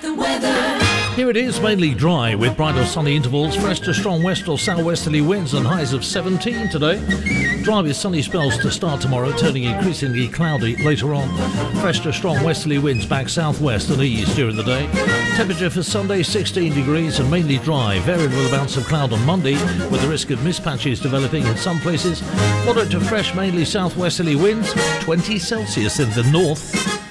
The weather. Here it is, mainly dry with bright or sunny intervals, fresh to strong west or southwesterly winds and highs of 17 today. Dry with sunny spells to start tomorrow, turning increasingly cloudy later on. Fresh to strong westerly winds back southwest and east during the day. Temperature for Sunday 16 degrees and mainly dry, varied with a bounce of cloud on Monday with the risk of mist patches developing in some places. Moderate to fresh mainly southwesterly winds, 20 Celsius in the north.